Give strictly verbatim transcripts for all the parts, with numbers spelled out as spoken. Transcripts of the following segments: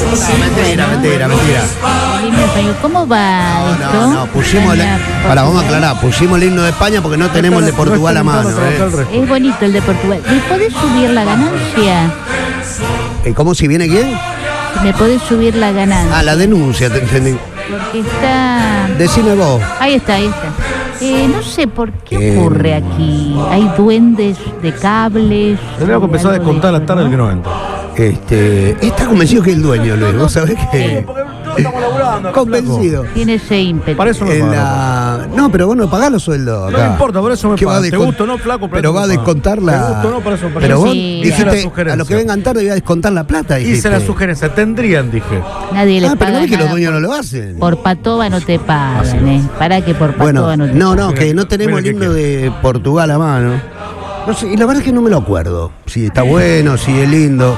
mentira, mentira, mentira. El himno español. ¿Cómo va No, esto? no, no, pusimos el, para, vamos a aclarar, pusimos el himno de España porque no tenemos el de Portugal a mano. ¿eh? Es bonito el de Portugal. ¿Me podés subir la ganancia? ¿Eh, ¿Cómo si viene quién? ¿Me podés subir la ganancia? Ah, la denuncia, te entendí. Porque está... Decime vos. Ahí está, ahí está. Eh, no sé por qué Eh, ocurre aquí. Hay duendes de cables. Tendríamos que empezar a algo de descontar la eso, tarde ¿no? el que no entra. Este, está convencido que es el dueño, Luis. Vos sabés que. Estamos laburando. Convencido. Tiene ese ímpetu. Para eso me En pagan. la... No, pero vos no pagás los sueldos. No acá. me importa, por eso me ¿Qué va a pagan. ¿Te descont- gusta o no, flaco? Por Pero eso va a me pagan. descontar la. ¿Te gusta o no? Por eso me Pero vos Sí. Hice la dijiste, sugerencia. a los que vengan tarde voy a descontar la plata. Dijiste. Hice la sugerencia. Tendrían, dije. Nadie les Ah, pero paga no es que los nada dueños por, no lo hacen. por patoba no te pagan, ¿eh? Para que por patoba Bueno, no te no, pagan. no, que no tenemos el Mira que himno de Portugal a mano. No sé, y la verdad es que no me lo acuerdo. Si está bueno, si es lindo.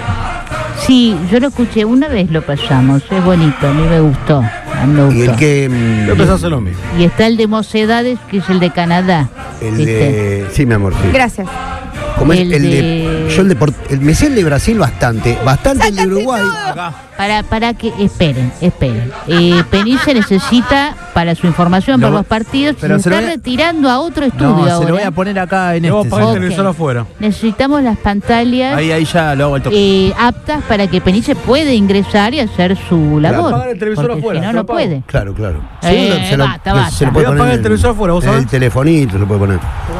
Sí, yo lo escuché una vez, lo pasamos. Es bonito, a mí me gustó. A mí me gustó. Y el que. mm, Yo empecé a hacer lo mismo. Y está el de Mocedades, que es el de Canadá. El ¿viste? de. Sí, mi amor. Sí. Gracias. ¿Cómo es? el El de. de- Yo el de. Port- el, me sé el de Brasil bastante. Bastante el de Uruguay. Para, para que, esperen, esperen. Eh, Penice necesita, para su información, Lo- para los partidos, pero se se lo está voy a- retirando a otro estudio No, se ahora. lo voy a poner acá en Le voy a este. pagar el Ok. televisor afuera. Necesitamos las pantallas Ahí, ahí ya lo hago al toque. eh, aptas para que Penice pueda ingresar y hacer su labor. apagar el televisor porque afuera, si no, te lo no apago. puede. Claro, claro. Eh, se lo, basta, basta. se lo Voy puede a poner apagar el en- televisor afuera, ¿vos en sabés? el telefonito se lo puede poner.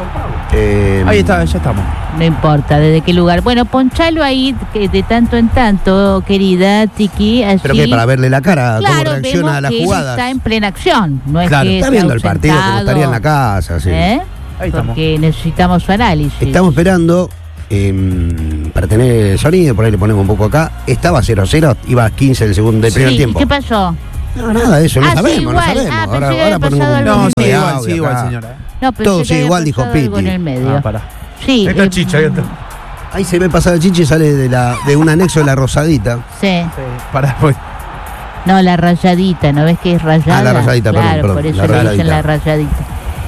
Eh, Ahí está, ya estamos. No importa desde qué lugar. Bueno, ponchalo ahí que de tanto en tanto, querida Tiki. Así, Pero que para verle la cara, claro, cómo reacciona vemos a las que él jugadas. está en plena acción. No es Claro, que Está esté viendo el partido como ausentado, estaría en la casa. Sí. ¿eh? Ahí estamos. Porque necesitamos su análisis. Estamos esperando eh, para tener sonido, por ahí le ponemos un poco acá. Estaba cero a cero, iba a quince del segundo del Sí, primer ¿y tiempo. ¿Qué pasó? No, nada de eso, no Ah, sí, sabemos, igual. no sabemos. Ah, pensé ahora que había ahora ponemos pasado un algo. No, un sí, igual, audio sí, igual, acá. señora. No, pensé Todo que sí, había igual, dijo pasado algo Piti. en el medio. Ah, pará. Sí, Ahí está eh, Chicha, ahí está. Ahí se ve pasar el chiche y sale de, la, de un anexo de la rosadita. sí. Para pues. No, la rayadita, ¿no ves que es rayada? Ah, la rayadita, perdón, claro, perdón, por eso la le dicen rayadita. la rayadita.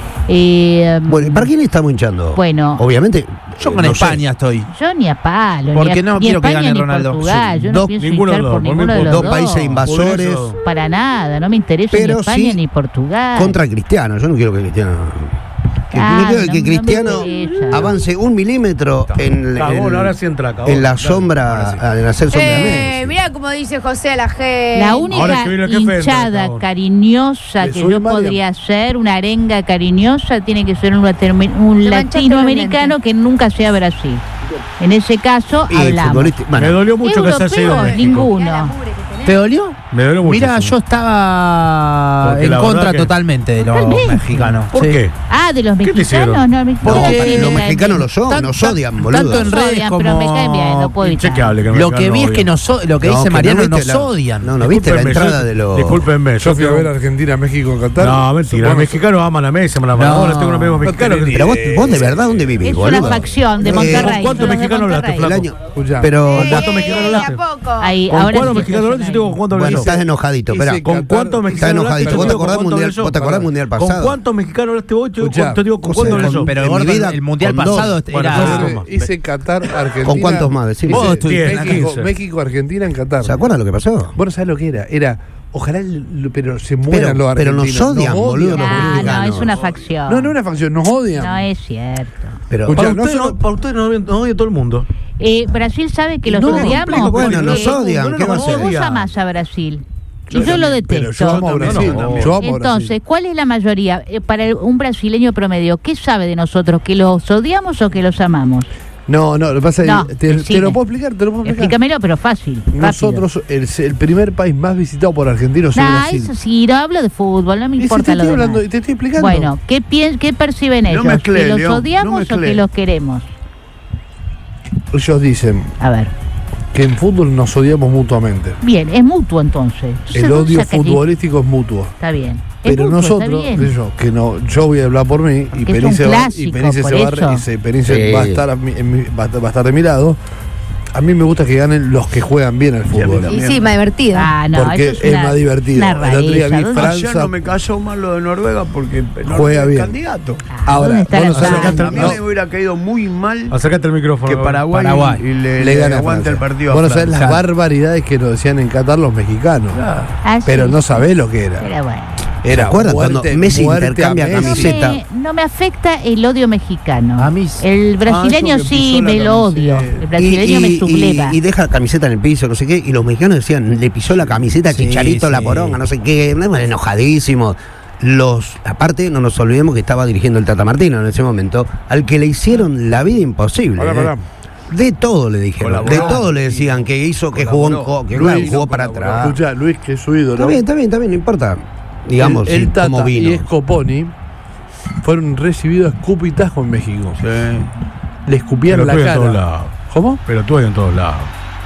Eh, Bueno, ¿para quién estamos hinchando? Bueno. Obviamente. Yo eh, con no sé. España estoy. Yo ni a palo, Porque ni, a, no ni quiero que España gane ni Ronaldo. Portugal. Yo Dos- no pienso ninguno de hinchar los por dos, por ninguno mí, de por los Dos países invasores Por eso- Para nada, no me interesa Pero ni España sí ni Portugal. contra Cristiano. Yo no quiero que Cristiano. Que, Ah, no quiero no- que no me Cristiano interesa. avance un milímetro en, Cagón, en- ahora sí entra, cagón. en la Dale, sombra, ahora sí. en hacer sombra a Eh, Messi. mira cómo dice José a la gente. La Ahora única que vino el jefe, hinchada entra, cabrón. cariñosa Le que soy yo Mariam. podría hacer, una arenga cariñosa, tiene que ser un, latermi- un Te manchaste latinoamericano los que nunca sea Brasil. En ese caso, Y hablamos. futbolista- Me bueno, dolió mucho que se haya ido a Europeo, México. ninguno. ¿Te dolió? Me dolió mucho. Mira, eso. yo estaba Porque en la contra verdad que- totalmente de los Totalmente. mexicanos. ¿Por Sí. qué? Ah, de los ¿Qué te mexicanos, hicieron? no, me- no, porque para- me los caen mexicanos bien. los, son, Tan- nos tan- odian, boludo. tanto en Nos redes odian, como pero me caen bien, no puedo evitar. Inchequeable que me Lo caen que vi es bien. que nos, o- lo que No, dice que no Mariano, viste nos la- odian. No, no viste la Discúlpenme, entrada yo- de los. Discúlpenme, Yo fui a fui ver a Argentina, México en Qatar. No, mentira, los Bueno, mexicanos aman a Messi, aman a Maradona, No, tengo unos amigos no mexicanos. tenés que- Pero vos, vos de verdad, ¿dónde vivís, Es boludo? una facción de Eh, Monterrey. ¿con cuántos son de mexicanos hablaste, Monterrey. El flaco? año. escuchá. Pero. ¿Con cuántos Eh, mexicanos de a hablaste? poco. Ahí, ¿Con ahora cuántos sí mexicanos que hablaste? Yo te digo, ¿con cuántos Bueno, hablaste? estás enojadito, Hice espera. con- ¿Con cuántos Está mexicanos enojadito. hablaste? ¿Vos te Yo te digo, acordás ¿con del mundial, cuántos vos te acordás del mundial ¿Con pasado? cuántos mexicanos hablaste vos? Yo Escuchá, te digo, ¿con José, cuántos con- hablaste? Pero en mi Gordon, vida, el mundial con dos. pasado Bueno, era. con Hice, dos. hice Qatar, Argentina. ¿Con cuántos más? Decime. Hice Vos estuviste en la México, quince. México, Argentina en Qatar. ¿Se acuerdan lo que pasó? Bueno, ¿sabes lo que era? Era, ojalá, lo- pero se Pero, mueran los pero argentinos. nos odian, boludo, los Ah, no, mexicanos. es una facción. No, no una facción, nos odian. No es cierto. Pero, Escuchá, Para no ustedes solo- no- para ustedes no no odia todo el mundo. Eh, Brasil sabe que los No, odiamos. explico, bueno, porque nos odian, ¿qué va a vos hacer? vos amás a Brasil. Y yo, Yo lo también, pero detesto. yo amo a Yo también, Brasil. no, no. Yo amo a Entonces, Brasil. ¿cuál es la mayoría? Eh, para el- un brasileño promedio, ¿qué sabe de nosotros? ¿Que los odiamos o que los amamos? No, no, lo que pasa es No, que te, decime. te lo puedo explicar, te lo puedo explicar. Explícamelo, pero fácil. rápido. Nosotros, el, el primer país más visitado por argentinos es Nah, Brasil. eso sí, no hablo de fútbol, no me Y si importa te lo estoy demás. hablando, te estoy explicando. Bueno, ¿qué, pien- qué perciben No ellos? mezclé, ¿Que los Leo, no odiamos o mezclé. que los queremos? Ellos dicen A ver. que en fútbol nos odiamos mutuamente. Bien, es mutuo entonces. El ¿Dónde odio saca que- futbolístico es mutuo. Está bien. Es Pero mutuo, está nosotros, bien. qué sé yo, que no, yo voy a hablar por mí y Porque es un Penice, va, y clásico, Penice por se va, a eso. re- y se- Penice Sí. va a estar a mi- en mi- va, a- va a estar de mi lado. A mí me gusta que ganen los que juegan bien al fútbol. Y sí, más divertido. Ah, no, porque eso es, una- más divertido. una El otro día rareza. vi ¿Dónde- Francia. Ayer no me cayó mal lo de Noruega porque Noruega Juega es bien. candidato. Ah, Ahora, ¿dónde está vos la no sabés Francia? acá A mí No. me hubiera caído muy mal Acércate el micrófono. que Paraguay, Paraguay. y le, Le le gana a aguante Francia. el partido Vos a no sabés Francia. las barbaridades que nos decían en Qatar los mexicanos. Ah, Pero sí. no sabés lo que era. Pero bueno. Era ¿Se acuerdan cuando muerte- Messi muerte intercambia a Messi. No camiseta? me, no me afecta el odio mexicano. A mí sí. El brasileño Ah, eso que sí pisó la me lo odio. camiseta. El brasileño me subleva. y, y deja la camiseta en el piso, no sé qué, y los mexicanos decían, le pisó la camiseta a Sí, Chicharito, la sí. poronga, no sé qué, enojadísimos. Los, aparte, no nos olvidemos que estaba dirigiendo el Tata Martino en ese momento, al que le hicieron la vida imposible. Pará, ¿eh? pará. De todo le dijeron, Colaboró. de todo le decían que hizo, que jugó, en Colaboró. co- que claro, Luis, jugó no para colaboró. atrás. Escuchá, Luis, que es su ídolo. Está bien, está bien, está bien, no importa. Digamos, el, el sí, Tata cómo vino. y Scoponi fueron recibidos a escupitajo en México. Sí. Le escupían Pero la tú en todos cara. lados. ¿Cómo? Pero tú en todos lados.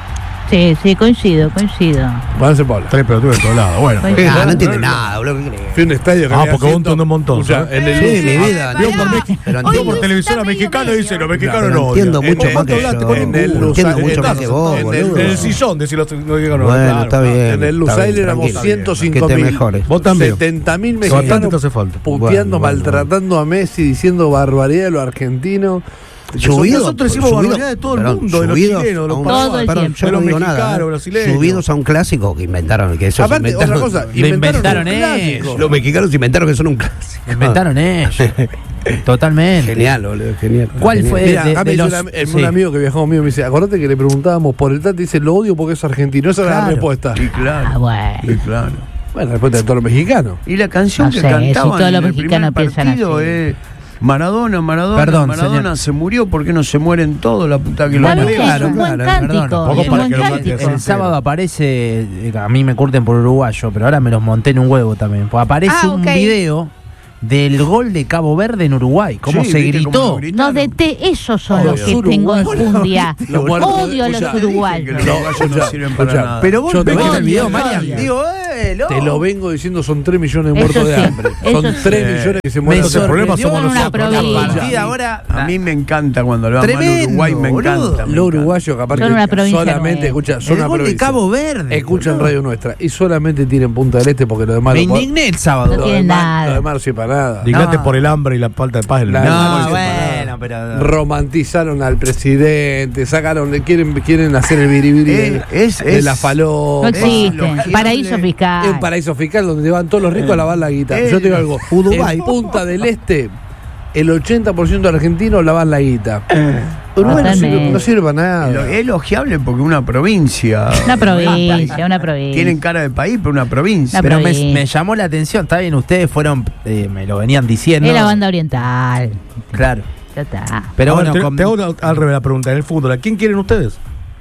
Sí, sí, coincido, coincido. Juan C. Paula. Tres pelotudos en todos lados. Bueno. Pues- Eh, Ah, no, no entiende nada, boludo. ¿qué crees? Fui a un estadio que Ah, había porque vos ciento- un montón, Escuchá, ¿sabes? en el Sí, mi vida. Pará. Yo por México. Pero Hoy Yo entiendo, por Luis televisora está medio mexicana medio. dice, los mexicanos Claro, no. entiendo odian. mucho Eh, más que ¿cuánto hablaste yo. con En un el culo? Entiendo Lusail- mucho más en que el- vos, en el- boludo. En el sillón, decir los mexicanos. Bueno, claro. está bien. En el está Lusail bien, éramos tranquilo. ciento Que cinco te mil. mejores. Vos también. setenta mil Bastante mexicanos te hace falta. puteando, Bueno, bueno, maltratando a Messi, diciendo barbaridad de los argentinos. Subido, Nosotros decimos subido- barbaridad de todo el perdón, mundo, de los subidos chilenos, de los a un- Todo el perdón, tiempo. yo De no los digo nada, mexicanos, ¿eh? brasileños. Subidos a un clásico que inventaron, que eso Aparte, otra cosa, Lo inventaron un ellos. clásico. Los mexicanos inventaron que son un clásico. Inventaron ellos. Totalmente. Genial, boludo, genial. ¿Cuál genial. fue? Mira, de- a mí de me los- dice una- el- sí. un amigo que viajó conmigo me dice, acordate que le preguntábamos por el Tata, dice, lo odio porque es argentino. Esa era la Claro. respuesta. Y claro. Ah, bueno. Y claro. Bueno, la respuesta de todos los mexicanos. Y la canción No que sé, si cantaban todos los en el mexicanos primer piensan partido así. es Maradona, Maradona, Perdón, Maradona señor. se murió, ¿por qué no se mueren todos? La puta que lo Está parió. bien, claro, es un buen claro, cántico. perdón, tampoco es un para buen que lo cántico. cantes. El sábado aparece, eh, a mí me curten por uruguayo, pero ahora me los monté en un huevo también. Pues aparece Ah, un ok. video del gol de Cabo Verde en Uruguay. ¿Cómo Sí, se ¿viste cómo gritó? lo gritaron? No, de te, esos son Oh, los los que tengo en uruguayos. fundia. Los muertos de- Odio a los escuchá, uruguayos. Que los uruguayos no Escuchá, sirven para escuchá. nada. Pero vos Yo te no viste odio, el video, odio. Marian. Digo, eh, loco. Te lo vengo diciendo, son tres millones muertos Eso de sí, hambre. eso Son sí. tres millones que se Me mueren. Entonces, el problema sorprendió somos en una nosotros. provincia. La partida ahora. A mí me encanta cuando le va mal Tremendo, Uruguay, me boludo. encanta. me Los encanta. uruguayos que aparte Son una provincia solamente, nueva. escucha, son El una gol de provincia. Cabo Verde. Escuchan boludo. Radio Nuestra y solamente tienen Punta del Este porque lo demás Me no puede- indigné el sábado. No lo tiene demás- nada. Lo demás no sirve para nada. Dignate No. por el hambre y la falta de paz. del La- mundo. no, No, no, bueno, pero. Romantizaron al presidente, sacaron, quieren, quieren hacer el biribiri Eh, de, es- de es- la faló. No Es existen. elogiable. Paraíso fiscal. Es un paraíso fiscal donde van todos los ricos a lavar la guita. Eh, Yo te digo algo. Uruguay. En Punta del Este, el ochenta por ciento de argentinos lavan la guita. Uruguay no sirve, Totalmente. no sirve para Elo- nada. Es elogiable porque una provincia. Una provincia, una provincia. Tienen cara de país, pero una provincia. Una Pero me, provincia. me llamó la atención, está bien, ustedes fueron, eh, me lo venían diciendo. Es la banda oriental. Claro. Ya está. Pero Ahora, bueno, te, con- te hago una- al revés la pregunta. En el fútbol, ¿a quién quieren ustedes?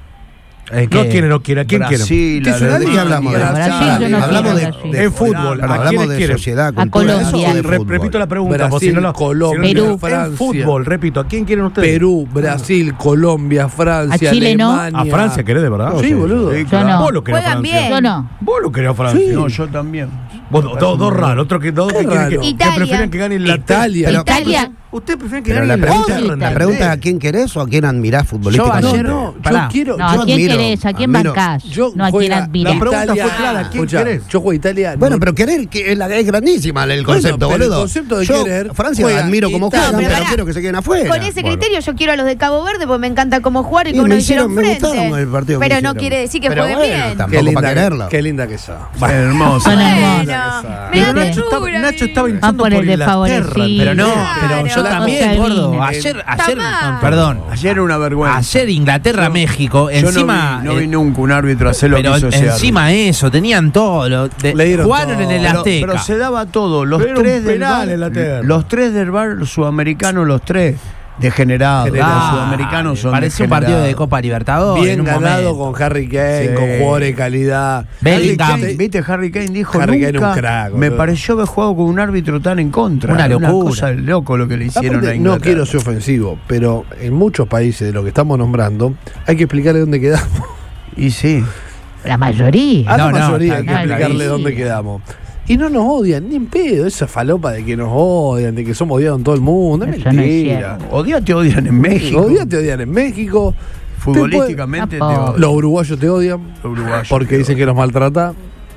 eh, No que- quieren, no quieren. ¿A quién quieren? Brasil, ¿Qué ciudad Alemania, hablamos? Brasil, yo no Hablamos quiero de, Brasil. de En fútbol, Holanda, ¿a hablamos quiénes de quieren? sociedad, A cultura, Colombia. eso o de Re- fútbol. repito la pregunta. Brasil, porque si no la- Colombia, si no- en Francia. fútbol, repito, ¿a quién quieren ustedes? Perú, Brasil, Colombia, Francia, A Chile no. Alemania. ¿A Francia querés de verdad? Sí, boludo. Sí, Yo claro. no. Vos lo querés a Juegan Francia. bien. Yo no. Vos lo querés a Francia. No, yo también. Vos, dos, dos, dos raros. Otro que, dos Qué que quieren que, raro. que Italia. prefieren que gane la Italia. Pero- Italia. Ustedes prefieren que Pero gane la pregunta, Odio la Italia. pregunta es ¿a quién querés o a quién admirás futbolísticamente? ayer- No, Pará. yo quiero. No, yo ¿a quién admiro, querés? ¿A quién admiro. bancás? Yo No, ¿a quién juega- admirás? La pregunta Italia- fue clara, ¿quién Escuchá, querés? yo juego a Italia. Bueno, no- pero querer que es, la- es grandísima el concepto, pero el boludo. concepto de Yo, querer Francia juega admiro como Italia. juegan, No, pero pero pará. quiero que se queden afuera. Con ese Bueno. criterio yo quiero a los de Cabo Verde porque me encanta cómo jugar y Y cómo me nos hicieron hicieron- me frente. gustaron el partido que Pero no hicieron. quiere decir que Pero jueguen bueno, bien. tampoco Qué para linda, quererla. qué linda que esa. Hermoso. Son Bueno, hermosos. me da Pero Nacho ternura, estaba, Nacho estaba mi- hinchando por por el de Inglaterra. favorecido. Pero no, Claro. pero yo No, también, Salvini. gordo. Ayer, ayer, mal. perdón. Ayer era una vergüenza. Ayer Inglaterra-México, Yo encima. no vi, no vi eh, nunca un árbitro hacer lo pero que hizo ese encima eso, tenían todo. Lo, de- Le dieron jugaron todo. en el Pero, Azteca. pero se daba todo. Los Pero era un tres del penal bar, en la tierra. los tres del bar sudamericanos, los tres degenerados. Degenerados. Los sudamericanos son Parece un partido de Copa Libertadores. Bien en un ganado momento. con Harry Kane, Sí. con jugadores de calidad. Harry Bellingham. Kane, ¿viste? Harry Kane dijo Harry Kane nunca un crack, me boludo. pareció haber jugado con un árbitro tan en contra. Una locura. cosa de loco lo que le hicieron Aparte, a no Inglaterra. quiero ser ofensivo, pero en muchos países de lo que estamos nombrando hay que explicarle dónde quedamos. Y sí. La mayoría. A la No, no, mayoría está hay que claro. explicarle Sí. dónde quedamos. Y no nos odian, ni en pedo, esa falopa de que nos odian, de que somos odiados en todo el mundo. Es Eso no es mentira. Odias te odian en México. Odias te odian en México, Futbolísticamente te Apo. odio. Los uruguayos te odian Los uruguayos porque te dicen que los maltrata.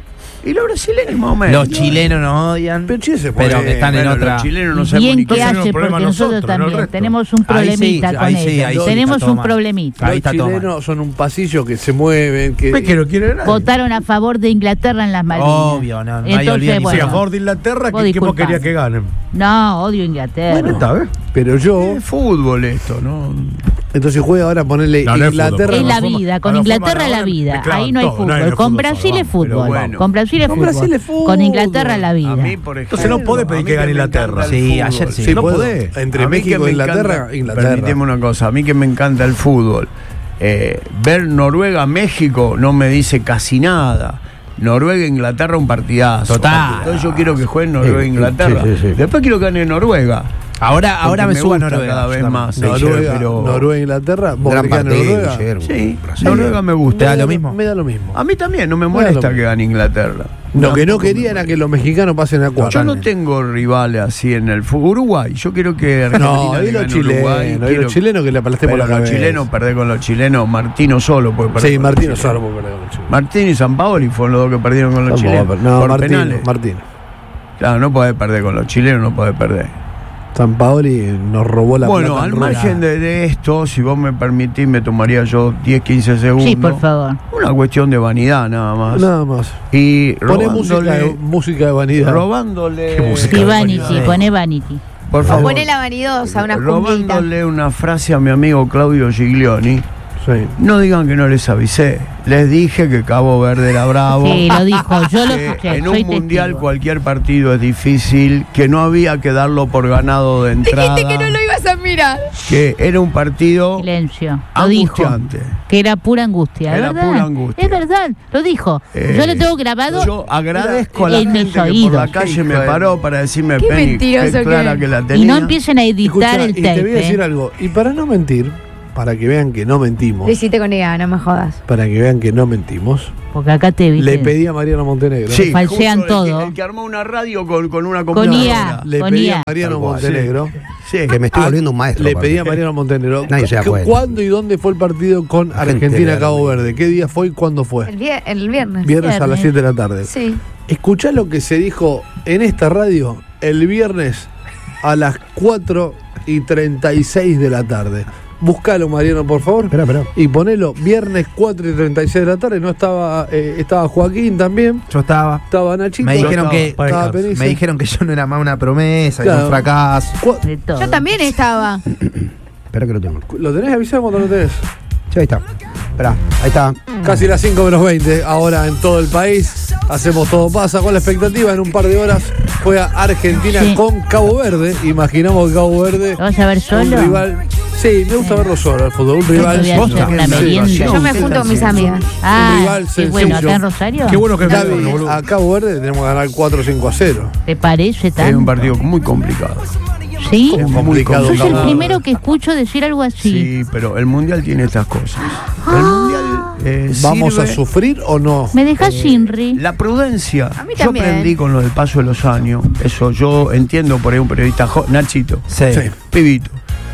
Y los brasileños más o menos. Los chilenos nos odian. Pero Chile se Pero puede. que están en Bueno, otra. Los chilenos no Y sabemos bien ni que qué tenemos hace, problema porque nosotros nosotros, no el también resto. tenemos un Ahí sí, problemita ahí con sí, ellos. ahí sí, Tenemos está un todo mal. problemita. Ahí Los está todo mal. chilenos son un pasillo que se mueven. Que, ¿Ves que no quiere nadie? Votaron a favor de Inglaterra en las Malvinas. Obvio, no, no hay Entonces, olvido ni Sí, bueno, a favor de Inglaterra, vos ¿qué equipo disculpame. quería que ganen? no, odio Inglaterra. Bueno, está, ¿ves? pero yo, Es fútbol esto, ¿no? entonces juega ahora a ponerle No, no es Inglaterra. fútbol, Es la forma- vida, con a la Inglaterra forma es la ahora vida. me clavan Ahí no hay todo, fútbol. no hay Con fútbol Brasil solo, es fútbol. pero bueno. Con Brasil es Con fútbol. Brasil es fútbol. Con Inglaterra es la vida. A mí, por ejemplo. Entonces no podés pedir a mí que gane me Inglaterra. encanta el Sí, fútbol. ayer sí. Sí, No puedo. podés. Entre A mí México que e me Inglaterra, encanta- Inglaterra. Permitime una cosa, a mí que me encanta el fútbol. eh, ver Noruega-México no me dice casi nada. Noruega-Inglaterra un partidazo. Total. Entonces yo quiero que jueguen Noruega-Inglaterra. Sí, sí, sí. Después quiero que gane Noruega. Ahora, ahora Porque me subo a gusta Noruega. cada yo vez también. más. Noruega, pero- Noruega, Inglaterra. ¿Vos Gran querés que gane partido, Noruega? ayer. Sí, Brasil. Noruega me gusta. ¿Te da lo mismo? Me da lo mismo. A mí también, no me Me da lo molesta mismo. que gane Inglaterra. Lo que no Tampoco quería me era que los mexicanos pasen a cuatro. Yo no tengo rivales así en el fútbol. Uruguay, yo quiero que Argentina No, le y los gane a Uruguay, chilenos, y quiero- los chilenos que le aplasté por Pero la los cabeza. chilenos, perder con los chilenos, Martino solo puede perder. Sí, con los Martino chilenos. solo puede perder con los chilenos. Martín y Sampaoli fueron los dos que perdieron con los Tampoco, chilenos. pero- No, por Martino, penales. Martino. Claro, no puede perder con los chilenos, no puede perder. San Paoli nos robó la Bueno, plata. al en margen de, de esto, si vos me permitís, me tomaría yo diez, quince segundos. Sí, por favor. Una cuestión de vanidad nada más. Nada más. Y Poné música de, robándole, música de vanidad. robándole, ¿Qué música? Sí, Vanity, poné Vanity. por favor, Poné la vanidosa, una cumplita. robándole una frase a mi amigo Claudio Giglioni. Sí. No digan que no les avisé. Les dije que Cabo Verde era bravo. Sí, lo dijo, yo lo que escuché. en soy un mundial testigo. cualquier partido es difícil, que no había que darlo por ganado de entrada, Dijiste que no lo ibas a mirar. que era un partido Silencio. Lo dijo. angustiante. Que era pura angustia. Era ¿Es verdad? pura angustia. Es verdad, lo dijo. Eh, yo lo tengo grabado. Yo agradezco a la en gente mis que por oídos. la calle me paró para decirme, Qué Penny, mentiroso qué que clara es. que la Y tenía. no empiecen a editar Escuchá, el y te voy a tape. decir ¿eh? algo. Y para no mentir, para que vean que no mentimos, Decite con ella, no me jodas. para que vean que no mentimos, Porque acá te vi. le pedí a Mariano Montenegro. Sí, falsean justo el que- todo. El que, armó una radio con, con una Con computadora. I A. Le Con pedí I a A. Mariano Tal cual, Montenegro. Sí. Que me estoy Ah, volviendo un maestro. Le aparte. pedí a Mariano Montenegro. Nadie se da ¿cu- cuenta. ¿Cuándo y dónde fue el partido con gente Argentina-Cabo verde. Verde? ¿Qué día fue y cuándo fue? El, vier- el viernes. Viernes a las viernes. siete de la tarde. Sí. Escuchá lo que se dijo en esta radio el viernes a las cuatro y treinta y seis de la tarde. Buscalo, Mariano, por favor. Espera, espera. Y ponelo, viernes cuatro y treinta y seis de la tarde. No estaba, eh, estaba Joaquín también, Yo estaba. estaba Nachito. Me dijeron estaba que estaba Pecas. Penice. me dijeron que yo no era más una promesa, que era Claro. un fracaso. Cu- De todo. Yo también estaba. Espera que lo tengo. ¿Lo tenés avisado cuando lo tenés? Sí, ahí está. Espera, ahí está. Casi las cinco menos veinte, ahora en todo el país. Hacemos todo pasa con la expectativa. En un par de horas juega Argentina Sí. con Cabo Verde. Imaginamos que Cabo Verde, ¿Lo vas a ver un solo? rival. Sí, me gusta verlo solo al fútbol. Un rival. voy a hacer Sí. una merienda. Yo me junto con mis amigas. Ah, rival qué bueno, sencillo. acá en Rosario. Qué bueno que Gaby, bueno, boludo. a Cabo Verde tenemos que ganar cuatro o cinco a cero. ¿Te parece Es tanto? un partido muy complicado. ¿Sí? Como Muy complicado. Sos el complicado. primero que escucho decir algo así. Sí, pero el mundial tiene estas cosas. Ah. El mundial eh, ¿Vamos sirve- a sufrir o no? Me dejas Shinri. La prudencia. A mí Yo también. aprendí con lo del paso de los años. Eso yo entiendo por ahí un periodista jo- Nachito, Sí. Sí. pibito.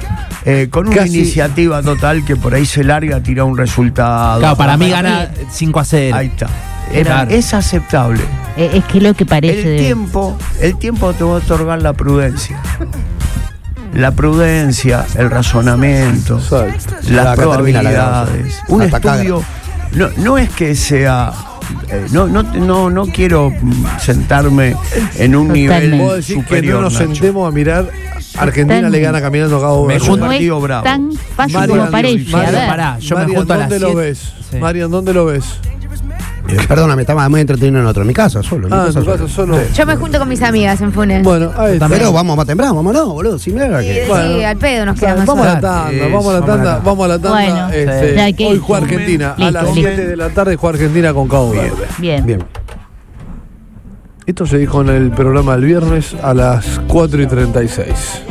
Eh, con una Casi- iniciativa total que por ahí se larga a tirar un resultado. Claro, para mí gana cinco a cero. Ahí está. Era- Claro. Es aceptable. Eh, es que lo que parece. El de- tiempo, el tiempo te va a otorgar la prudencia. La prudencia, el razonamiento, Exacto. las Acá termina la probabilidades. Un Atacada. estudio no, no es que sea eh, no, no, no, no quiero mm, sentarme en un Totalmente. nivel Vos decís que superior. no nos Nacho. sentemos a mirar. Argentina Totalmente. le gana caminando a Cabo Me Verde. Es un no partido es bravo. tan fácil Marian, como parece. A Marian, ver. pará, yo me Marian, junto a las ¿dónde lo siete. ves? Sí. Marian, ¿dónde lo ves? Eh, perdóname, estaba muy entretenido en otro. En mi casa, solo. En mi Ah, en casa, tu casa solo. solo. Yo me junto con mis amigas en Funes. Bueno, ahí está. Pero vamos más temprano, vámonos, boludo. Si me haga Sí, que. sí, Bueno. al pedo nos Claro, quedamos. vamos a la solos. tanda, Es, vamos a la vamos a la tanda, tanda. vamos a la tanda. Bueno, este, ya que- hoy juega Argentina a Listo, las listo. siete de la tarde, juega Argentina con Cabo Verde. Bien. Bien. Esto se dijo en el programa del viernes a las cuatro y treinta y seis.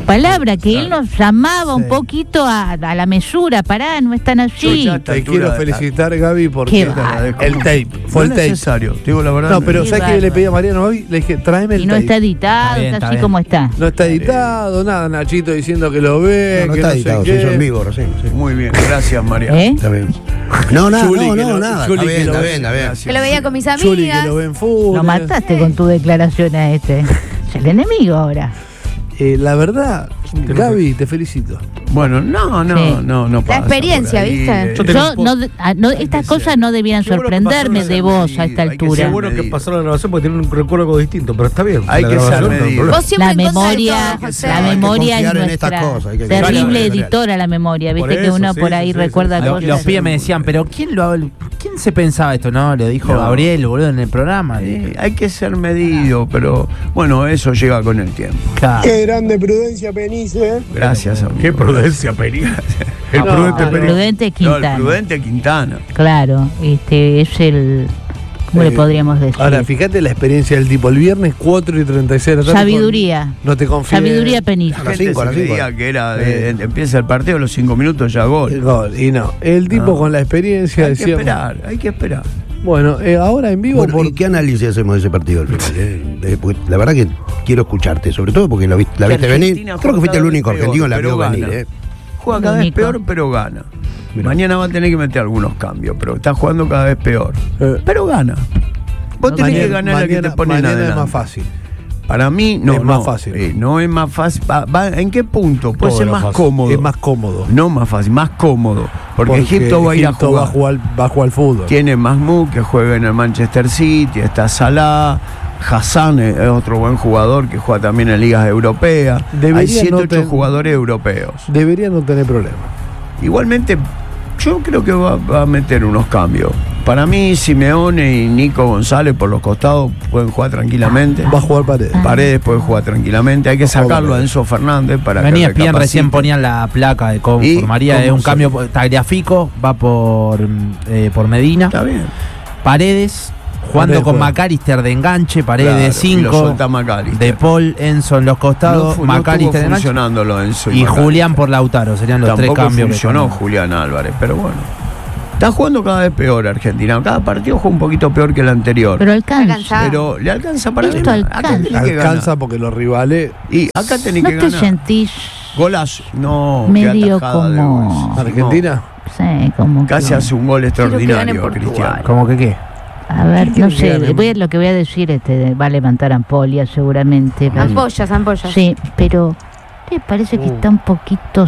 palabra, que él nos llamaba un Sí. poquito a, a la mesura. Pará, no están así. Yo ya- Te altura quiero de- felicitar, Gaby, Qué porque bárbaro. el tape, fue no el es tape. necesario, te digo la verdad. No, pero Qué ¿sabes qué le bárbaro. pedí a Mariano hoy? Le dije, tráeme el Y no tape. está editado, Está bien, está está así bien. como está. No está editado, nada, Nachito diciendo que lo ve, No, no que está no editado, sé se hizo qué. en vivo recién. Sí. Muy bien, gracias María. ¿Eh? Está bien. No, nada, Juli, no, que no, lo- nada. Juli, Está que bien, lo está ve. bien, está bien. Gracias. Que lo veía con mis Juli, que amigas. lo ve en Funes. Lo mataste con tu declaración a este. Es el enemigo ahora. Eh, la verdad, Gaby, te felicito. Bueno, no, no, Sí. no, no pasa. experiencia, por ahí, ¿viste? eh. Yo te- Yo no, de- ah, no, estas cosas no debían Qué bueno que sorprenderme pasaron de a vos ser a esta medido, hay que Qué altura. ser bueno que medido. pasó la grabación porque tiene un recuerdo algo distinto, pero está bien. Hay La que ser grabación no hay medido. problema. Vos siempre La en contra de memoria, todo, José. la Hay que memoria es confiar en estas nuestra cosas, hay que- terrible Claro, claro. editora la memoria, Por viste que eso, uno sí, por sí, ahí sí, recuerda sí. Lo- cosas. los pibes me decían, pero ¿quién lo quién se pensaba esto? No, lo dijo No. Gabriel, boludo, en el programa. Eh, hay que ser medido, pero bueno, eso llega con el tiempo. Claro. Qué grande Prudencia Penice. Gracias, amigo. Qué prudencia, Peri. El No, prudente Ah, Peri. Prudente No, Quintana. el prudente Quintana. Claro, este es el. ¿Cómo Eh, le podríamos decir? Ahora, fíjate la experiencia del tipo. El viernes cuatro y treinta y seis de la tarde. Sabiduría. No te confíes. Sabiduría peniza. A las Gente cinco, a se las cinco. creía que era de- Eh. empieza el partido a los cinco minutos ya El gol. gol. Y no. El tipo No. con la experiencia Hay que decía. esperar, hay que esperar. Bueno, eh, ahora en vivo. Bueno, por- ¿y qué análisis hacemos de ese partido al final? eh? Eh, porque la verdad que quiero escucharte, sobre todo porque lo viste, la Que viste venir. Argentina Creo que fuiste el juega único cada vez argentino que la peor, vio pero venir. gana. Eh. Juega cada vez Único. peor, pero gana. Mirá. Mañana va a tener que meter algunos cambios, pero está jugando cada vez peor. eh, Pero gana. Vos tenés que ganar la que te ponen mañana es adelante. más fácil. Para mí, no. Es más no, fácil. eh, no es más fácil. Va- va- ¿En qué punto? Puede Todo ser lo más fácil. cómodo. Es más cómodo. No más fácil, más cómodo. Porque, Egipto va a ir a Egipto jugar. va a jugar, va a jugar al fútbol. Tiene Mahmoud que juega en el Manchester City, está Salah, Hassan es otro buen jugador que juega también en ligas europeas. Debería Hay siete no ocho ten- jugadores europeos. Debería no tener problema. Igualmente, yo creo que va, va a meter unos cambios. Para mí, Simeone y Nico González por los costados pueden jugar tranquilamente. Va a jugar Paredes. Paredes puede jugar tranquilamente. Hay que sacarlo a Enzo Fernández para Venía que Espien, recapacite. recién ponían la placa de cómo ¿Y formaría cómo es un se- cambio. Tagliafico va por, eh, por Medina. Está bien. Paredes, jugando Paredes con juega. McAllister de enganche, Paredes Claro, de y lo cinco, suelta McAllister. De Paul, Enzo en los No, costados, fu- no McAllister estuvo de enganche funcionándolo Enzo y McAllister. Julián por Lautaro. Serían los Tampoco tres cambios. que funcionó cambian. Julián Álvarez, pero bueno. Está jugando cada vez peor Argentina. Cada partido juega un poquito peor que el anterior. Pero alcanza. Alcanza. Pero le alcanza para Esto ganar. Acá alcanza. tenés que Alcanza ganar. porque los rivales. Y acá tenés ¿No que te ganar. sentís Golazo. No, qué medio atajada de como- Luis. Argentina. sí, como Casi que- hace un gol gane extraordinario, Portugal. Cristiano. ¿Cómo que qué? A ver, ¿Quién no quiere que sé, gane? voy a- lo que voy a decir este va a levantar ampolla seguramente. pero- Ampollas, ampollas. Sí, pero ¿te parece que Uh. está un poquito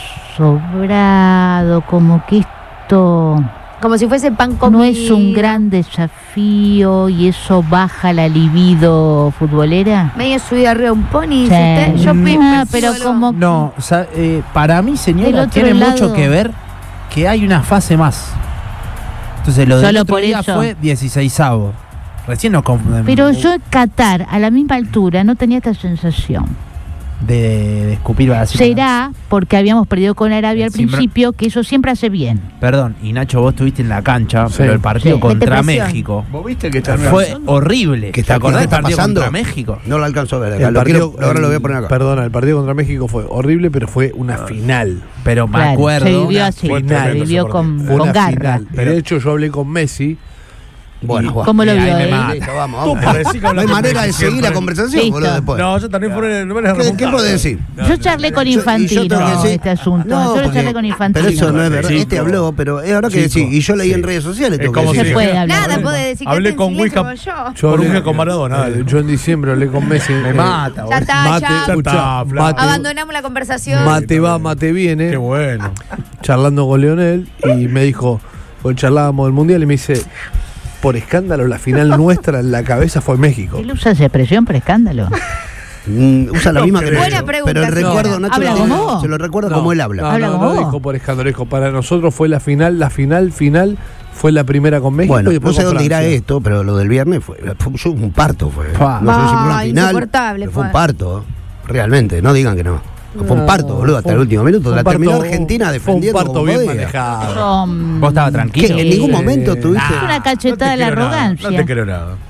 sobrado? Como que esto Como si fuese pan comido. no es un gran desafío y eso baja la libido futbolera. Medio subido arriba de un pony. Sí. dice usted. Yo Mm, pi- ah, pensé pero algo. como No, o sea, eh, para mí, Del señora, otro tiene lado- mucho que ver que hay una fase más. Entonces, lo del Solo otro por día eso. fue dieciseisavo. Recién nos conf- Pero yo en Qatar, a la misma altura, no tenía esta sensación. de, de escupir Brasil. Será porque habíamos perdido con Arabia al El Cimbra- principio, que eso siempre hace bien. Perdón, y Nacho, vos estuviste en la cancha, Sí. pero el partido Sí. contra Mete presión. México ¿Vos viste que está fue organizando? horrible. ¿Qué está- ¿Te acordás qué del está partido pasando? contra México? No lo alcanzo a ver. acá, El lo partido, quiero- ahora lo voy a poner acá. Perdona, el partido contra México fue horrible, pero fue una Ah. final. Pero me Claro, acuerdo. se vivió una así, fue se tremendo vivió ese con, Fue con una garra. final. Pero- de hecho, yo hablé con Messi. Bueno, Y- Juan. ¿Cómo lo Y ahí vio me él? mata. Listo, vamos, Tú vamos. parecí que No hay hablas con manera de Messi seguir la siempre. conversación, Listo. boludo, después. No, yo también fuera, no me la ¿Qué, ¿Qué puedo decir? Yo charlé con Yo- y yo Infantino tengo que decir- este asunto. No, yo lo porque- charlé con Infantino. Pero eso no es verdad. Chico. Este habló, pero es ahora que Chico. sí. Y yo leí Sí. en redes sociales. Es tengo que como decir. se si- puede hablar. Nada, ¿no? puede decir que Hablé está en con silencio Wicca. como yo. Yo Por un hablé- día con Maradona. eh, yo en diciembre hablé con Messi. Me eh, mata, Ya boludo. está, Mate, ya. escuchá, está, Fla. mate, Abandonamos la conversación. mate va, mate viene. Qué bueno. Charlando con Leonel y me dijo, hoy charlábamos del mundial y me dice, por escándalo, la final nuestra en la cabeza fue México. ¿Él usa esa expresión por escándalo? Mm, usa la misma que Buena yo. pregunta, Pero el señora. recuerdo, Nacho, ¿Habla lo como tiene- vos? se lo recuerdo No, como él habla. No, Habla no, como no vos. dijo por escándalo, dijo, para nosotros fue la final, la final, final fue la primera con México Bueno, y no después sé con dónde irá Francia. esto, pero lo del viernes fue, fue, fue un parto. Fue. Fua. No sé si fue una Ah, final. insoportable pero fue un fue. parto, realmente, no digan que no. Fue un No, parto, boludo, hasta fue el un- último minuto. fue un La terminó parto- Argentina Fue defendiendo un parto como bien podía. manejado. Son- ¿Vos estabas tranquilo? ¿Qué? En ningún momento Eh, tuviste. Es una No cachetada te de la quiero nada, arrogancia. No te creo nada.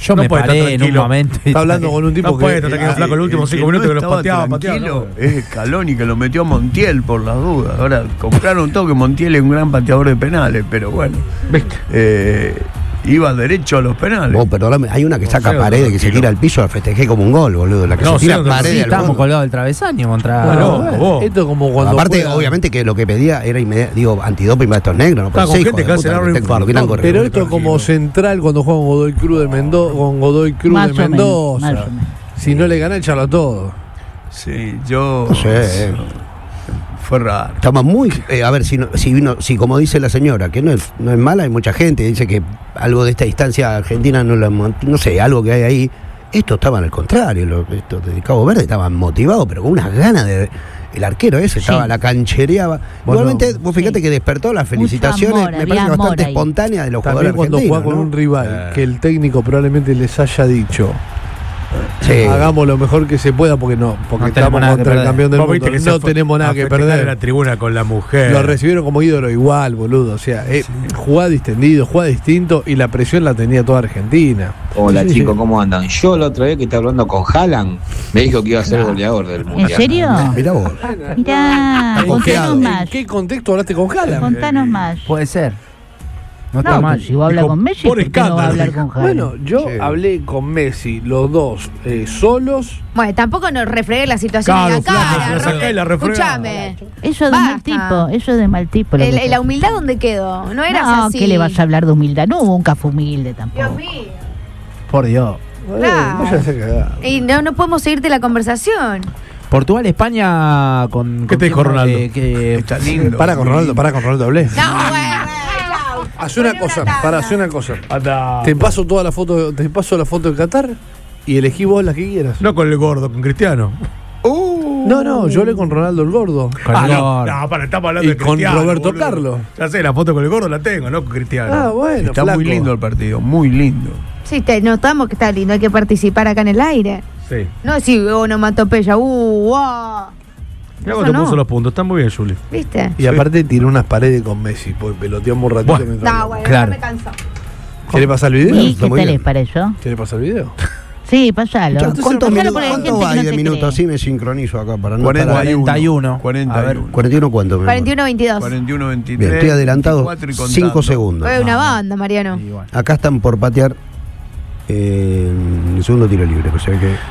Yo No me puede estar paré en un tranquilo. momento. Está hablando con un tipo No puede que. estar tranquilo, ah, flaco, los últimos El cinco que minutos no que los estaba pateaba, pateaba. tranquilo no. es Scaloni, que lo metió a Montiel por las dudas. Ahora compraron todo, que Montiel es un gran pateador de penales, pero bueno, ¿Viste? eh, iba derecho a los penales. Vos, perdóname, hay una que saca Cero, paredes, que se tranquilo. tira al piso, la festejé como un gol, boludo. La que No, se tira cero, paredes sí, Sí, al estábamos fondo. colgados del travesaño contra. Bueno, Bueno, vos. Esto es como cuando. Aparte, juega- obviamente que lo que pedía era inmediato, digo, antidoping para estos negros, no Está puede con ser, gente hijo que de hace puta, largo que te- infarto. lo quieran correr. Pero esto es como tranquilo. Central cuando juega con Godoy Cruz de Mendoza, con Godoy Cruz Más de o menos, Mendoza. más o menos. Si no le gana, echarlo a todo. Sí, yo. No sé, eh. Fue raro. Estamos muy. eh, a ver, si, no, si, vino, si como dice la señora, que no es, no es mala, hay mucha gente, dice que algo de esta distancia argentina no la. mon- No sé, algo que hay ahí. Estos estaban al contrario, los, estos de Cabo Verde estaban motivados, pero con unas ganas de. El arquero ese estaba, Sí. la canchereaba. Bueno, Igualmente, vos fíjate sí. que despertó las felicitaciones, amor, me había parece amor bastante ahí. espontánea de los También jugadores cuando argentinos. juega con ¿no? un rival Eh. que el técnico probablemente les haya dicho Sí. hagamos lo mejor que se pueda porque no, porque No estamos tenemos nada que contra el perder. campeón del Vos mundo, viste que se no fue tenemos nada a que festejar en perder. la tribuna con la mujer. Lo recibieron como ídolo igual, boludo. O sea, eh, jugaba distendido, jugaba distinto y la presión la tenía toda Argentina. Hola Sí, sí, chicos, sí. ¿cómo andan? Yo la otra vez que estaba hablando con Haaland, me dijo que iba a ser goleador del ¿En mundial. serio? Mirá vos. Mirá, Está confiado. contanos ¿En más. qué contexto hablaste con Haaland? Contanos más. puede ser. No está No, mal. pues si vos hablas Dijo, con Messi, por ¿por qué no va a escándalo. hablar con Javi? Bueno, yo Sí. hablé con Messi, los dos eh, solos. Bueno, tampoco nos refregué la situación Claro, en la cara. flaco, la saqué, la refregá. Escúchame. Eso de mal tipo, Basta. eso de mal tipo. lo El- que ¿La sos. humildad dónde quedó? No eras No, así. ¿qué le vas a hablar de humildad? Nunca fue humilde tampoco. Dios mío. Por Dios. Claro. Eh, váyanse a cagar. Y no, no podemos seguirte la conversación. Portugal, España con. ¿Qué con te dijo quién, Ronaldo? eh, que- Está lindo. Para con Ronaldo, para con Ronaldo, hablé. No, bueno, chau. Hace una Poné cosa, tanda. para hacer una cosa. Anda. Te paso toda la foto, te paso la foto de Qatar y elegí vos la que quieras. No con el gordo, con Cristiano. Uh, No, no, yo hablé con Ronaldo el gordo. con Ah, el no, gordo. no, para, estamos hablando Y de con Cristiano. Roberto boludo. Carlos. Ya sé, la foto con el gordo la tengo, no con Cristiano. Ah, bueno, está flaco. muy lindo el partido, muy lindo. Sí, te notamos que está lindo, hay que participar acá en el aire. Sí. No decir onomatopeya, uh, wow. Mira Eso cómo te no. puso los puntos, están muy bien, Juli. ¿Viste? Y aparte tiró unas paredes con Messi, porque peloteamos un ratito. Bueno. mientras No, hablamos. bueno, Claro. no me canso. ¿Quiere pasar el video? ¿Y está qué muy tal bien. les pareció? ¿Quiere pasar el video? Sí, pasalo. ¿Cuántos, Pasalo minutos, porque hay ¿cuánto gente que hay no de te minutos? cree. Así me sincronizo acá para no cuarenta parar. y uno. cuarenta y uno. cuarenta A y ver. uno. cuarenta y uno cuánto, mi amor? cuarenta y uno veintidós. cuarenta y uno veintitrés. Bien, estoy adelantado veinticuatro y contando. cinco segundos. Fue una banda, Mariano. Y bueno. Acá están por patear eh, el segundo tiro libre, o sea que.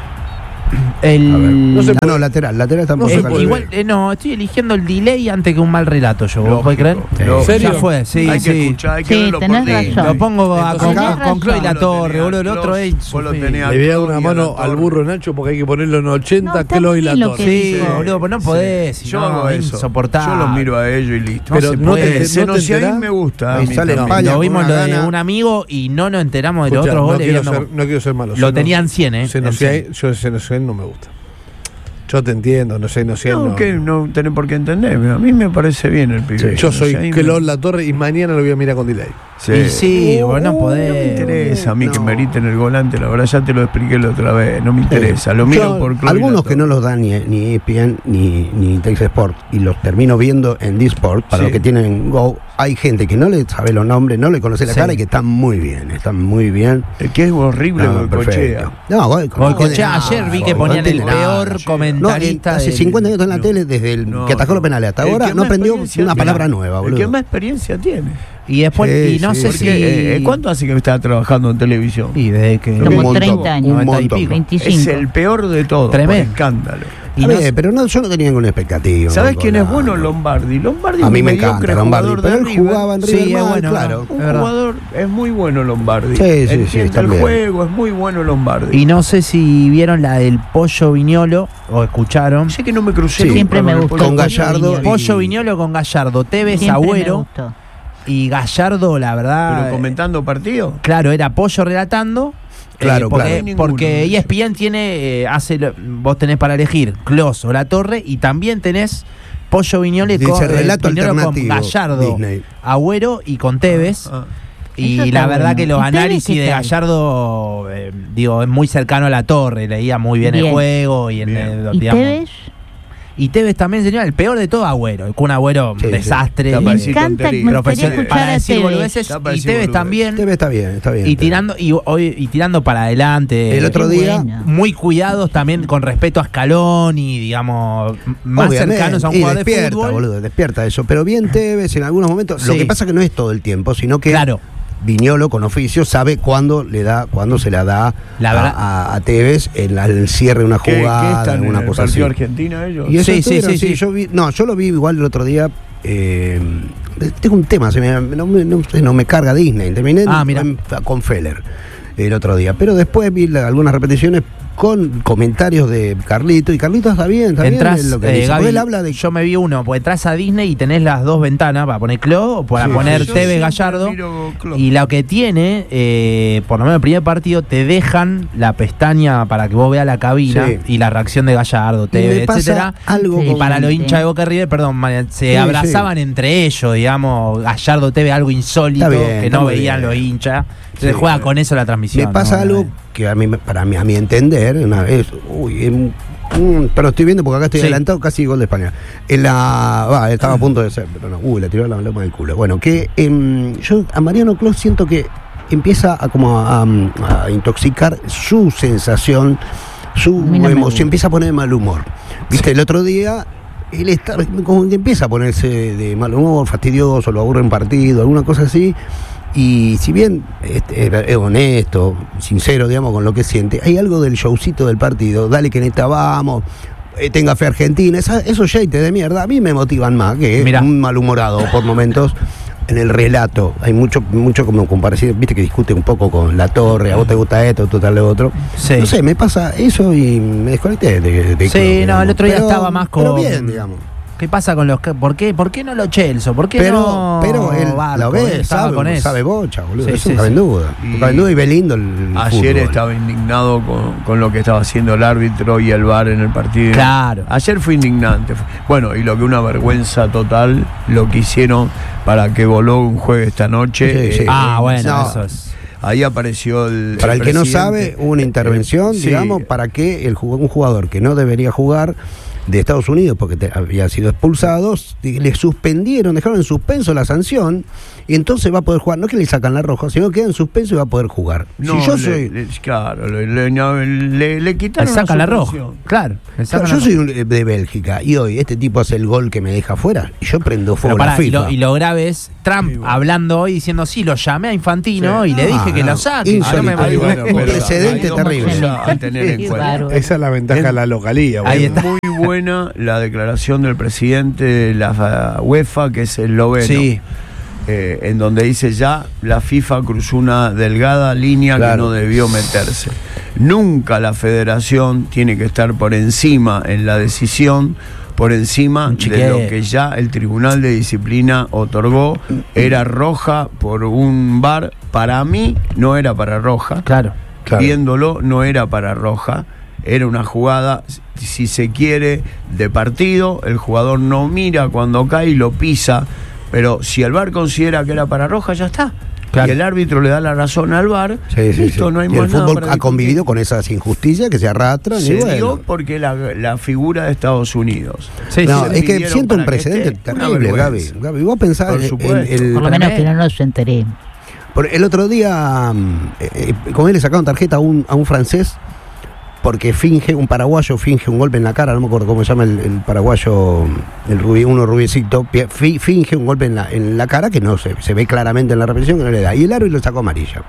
El... A ver. No se Ah, no, lateral, lateral están No por se Eh, sacar. puede. igual, eh, no, estoy eligiendo el delay antes que un mal relato yo. ¿Vos Lógico, podés creer? lógico. ¿En serio? Ya fue, sí, hay que sí. escuchar, hay que Sí, verlo por tenés dentro. razón. Lo pongo a- Entonces, con, acá- con Chloe Lo La Torre, tenía boludo. El Clos, otro es. vos lo sí. tenías. Le voy a dar Clos una y a mano La Torre. al burro Nacho porque hay que ponerlo en ochenta, No, está Clos y muy La bien lo Torre. que Sí, dijo. boludo, pues no podés. si Yo no, hago es eso. insoportable. Yo los miro a ellos y listo. Pero se no puede. te, Se no te nos enterás. me gusta. a Ahí mí sale también. España. Lo con vimos una lo de gana. un amigo y no nos enteramos de los Escuchá, otros no goles. quiero, viendo- ser, no quiero ser malo. Lo Se tenían nos- cien, ¿eh? Se En nos cien. yo se nos no me gusta. Yo te entiendo, no sé, no sé. No, No, que no tenés por qué entender. A mí me parece bien el pibe. Yo No soy sé, a mí Clos me- La Torre y mañana lo voy a mirar con delay. Sí. Y sí, vos no No me podés. interesa a mí que No. meriten el volante, la verdad ya te lo expliqué la otra vez, no me interesa, lo miro Yo- por Chloe Algunos La que no Torre. los dan ni, ni E S P N ni, ni Tex Sport y los termino viendo en D-Sport para Sí. los que tienen Go. Hay gente que no le sabe los nombres, no le conoce la Sí. cara y que están muy bien, están muy bien. Es que es horrible No, Boicochea. perfecto. No, Goico, no Boicochea, tiene ayer nada, vi que Goico, ponían no el tiene peor nada. comentarista No, y hace del- cincuenta años está en la No. tele desde el No, que atajó no. los penales hasta El ahora que no más aprendió experiencia una tiene. palabra nueva, El boludo. que más experiencia tiene. Y después, Sí, y no sí, sé sí. si. Porque, eh, ¿cuánto hace que está trabajando en televisión? Y desde que. Un Como montón, treinta años. un noventa y montón. pico. veinticinco. Es el peor de todos, Tremendo. por escándalo. Y A no ver, sé- pero no, yo no tenía ninguna expectativa. ¿Sabes Goico, quién es no, bueno? no. Lombardi. Lombardi A es mí un me mediocre encanta Lombardi, jugador pero de él River. jugaba en Sí, River es mal, bueno, claro. Un Es verdad. jugador es muy bueno Lombardi. Sí, sí, sí, Entiende está el bien. juego, es muy bueno Lombardi. Y no sé si vieron la del Pollo Viñolo o escucharon. sé que no me crucé Sí. nunca Siempre me con el gustó. Pollo Con Pollo Gallardo. Viñolo. Pollo Viñolo con Gallardo, Tevez, Siempre me Agüero. gustó. Y Gallardo, la verdad. Pero comentando partido. Claro, era Pollo relatando. Claro, eh, porque, claro. Ninguno porque de E S P N tiene, eh, hace, lo- vos tenés para elegir Clos o La Torre y también tenés Pollo Viñolo Dice con, eh, relato Viñolo con alternativo, Gallardo, Disney. Agüero y con Tevez. Ah, Y Eso la está verdad bueno. que los ¿Y Tevez análisis qué de tal? Gallardo, eh, digo, es muy cercano a La Torre, leía muy bien, el Bien. juego y en Bien. el, ¿Y digamos, Tevez? Y Tevez también, señor, el peor de todo, Agüero. El Kun Agüero, Sí, sí. desastre. Está Me para decir encanta, tonterías. me gustaría profesional, escuchar para a decir Tevez. boludeces. Está para Y decir Tevez boludeces. también. Tevez está bien, está bien. Y está bien. tirando, y, hoy, y tirando para adelante. El otro Qué día, bueno. Muy cuidados también con respeto a Scaloni, digamos, m- más obviamente, cercanos a un y jugador de despierta, fútbol. boludo, despierta eso. Pero bien Tevez en algunos momentos. Lo Sí. que pasa que no es todo el tiempo, sino que Claro. Viñolo con oficio sabe cuándo le da, cuándo se la da La a, verdad- a- a Tevez en la- el cierre de una ¿Qué, qué jugada, están en alguna el cosa así. partido Argentina ellos? Y eso Sí, sí, estuvieron, sí, sí. Yo vi, no, yo lo vi igual el otro día. eh, tengo un tema, se me, no, me, no, sé, no me carga Disney. Terminé Ah, en- mira. en- con Feller el otro día. Pero después vi la- algunas repeticiones con comentarios de Carlito. Y Carlito está bien, está Entrás, bien. Lo que eh, dice. Porque Gaby, él habla de. yo me vi uno, pues entras a Disney y tenés las dos ventanas para poner Clo o para Sí, poner sí, Yo Tevez siempre Gallardo. miro Klopp. Y lo que tiene, eh, por lo menos el primer partido, te dejan la pestaña para que vos veas la cabina Sí. y la reacción de Gallardo, Y Tevez, me pasa etcétera. algo Sí. Y con- para los Sí. hinchas de Boca River, perdón, Marian, se Sí, abrazaban entre ellos, digamos, Gallardo, Tevez, algo insólito Está bien, que está no muy veían bien. los hinchas. Entonces Sí. juega con eso la transmisión. Me pasa ¿no? algo que a mí, para mí, a mi entender, una vez, uy, em, mm, pero estoy viendo porque acá estoy Sí. adelantado, casi gol de España. En la, va, estaba a punto de ser, pero no, uy, le tiró la loma del culo. Bueno, que em, yo a Mariano Clos siento que empieza a como a, a- a intoxicar su sensación, su A mí no me emoción, gusta. empieza a poner de mal humor. Viste, el otro día él está como que empieza a ponerse de mal humor, fastidioso, lo aburre en partido, alguna cosa así. Y si bien este, es, es honesto, sincero, digamos, con lo que siente, hay algo del showcito del partido. Dale que neta vamos, eh, tenga fe Argentina. Esa, esos yates de mierda a mí me motivan más que Mirá. un malhumorado por momentos. En el relato hay mucho, mucho como comparecido, viste que discute un poco con La Torre, a vos te gusta esto, tú tal lo otro. Sí. No sé, me pasa eso y me desconecté de, de Sí, Klopp, no, digamos. el otro día Pero- estaba más Pero con- bien, digamos. ¿Qué pasa con los que- ¿Por qué, ¿Por qué no lo Chelsea? ¿Por qué Pero, no pero él Barco? lo ve, Él estaba sabe, con eso. sabe bocha, boludo. Sí, Eso sí, no cabe en sí. duda. Y No cabe en duda y ve lindo el, el Ayer fútbol. estaba indignado con, con lo que estaba haciendo el árbitro y el V A R en el partido. Claro. Ayer fue indignante. Bueno, y lo que una vergüenza total, lo que hicieron para que Bologun juegue esta noche. Sí, sí. eh, Ah, eh, bueno, no. eso es. Ahí apareció el. Para el que no presidente. sabe, hubo una intervención, Eh, sí. digamos, para que el jug- un jugador que no debería jugar de Estados Unidos porque te- había sido expulsado, le suspendieron, dejaron en suspenso la sanción y entonces va a poder jugar. No es que le sacan la roja, sino que queda en suspenso y va a poder jugar. No, si yo le- soy. le- claro, le, le, le- le Le quitaron sacan la roja. suspensión. Claro. le Claro, sacan yo la soy un- de Bélgica y hoy este tipo hace el gol que me deja fuera y yo prendo Pero fuego pará, la y, FIFA. lo, y lo grave es Trump Sí, bueno. hablando hoy diciendo, sí, lo llamé a Infantino y le Ah, dije que no. lo saque. Insólito. No me- Hay bueno, dos un cosas, precedente hay dos terrible. cosas a tener en Qué cuenta. bárbaro. Esa es la ventaja de la localía. Ahí boludo. está. Muy buena la declaración del presidente de la UEFA, que es esloveno, Sí. eh, en donde dice ya la FIFA cruzó una delgada línea Claro. que no debió meterse. Nunca la federación tiene que estar por encima en la decisión, por encima Un de chiquero. lo que ya el Tribunal de Disciplina otorgó. Era roja por un V A R. Para mí no era para roja. Claro. Claro. Viéndolo no era para roja, era una jugada, si se quiere, de partido. El jugador no mira cuando cae y lo pisa, pero si el V A R considera que era para roja, ya está. Claro. Y el árbitro le da la razón al V A R. Sí, sí, listo, sí. no hay Y el más nada fútbol para ha discutir. convivido con esas injusticias que se arrastran. Se y bueno. dio porque la, la figura de Estados Unidos. Sí, No, sí. se es que pidieron siento un para que precedente esté, una terrible, Gaby. vergüenza. Gaby, vos pensás Por en- supuesto. en el, Por lo menos que no nos enteremos. por el otro día, mm, eh, eh, con él le sacaron tarjeta a un, a un francés porque finge, un paraguayo finge un golpe en la cara, no me acuerdo cómo se llama el, el paraguayo, el rubi, uno rubiecito, pi- fi- finge un golpe en la, en la cara que no se, se ve claramente en la repetición que no le da. Y el árbitro le sacó amarilla.